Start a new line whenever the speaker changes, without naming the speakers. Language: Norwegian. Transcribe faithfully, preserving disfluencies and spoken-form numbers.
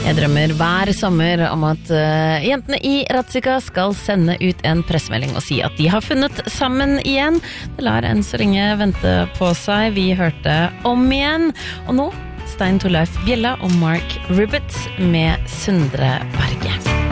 Jeg drømmer hver sommer om at uh, jentene i Razzika skal sende ut en pressemelding og si at de har funnet sammen igjen. Det lar enn så lenge vente på seg. Vi hørte Om igjen, og nå Stein Torleif Bjella og Mark Ribbett med Sundre Berge.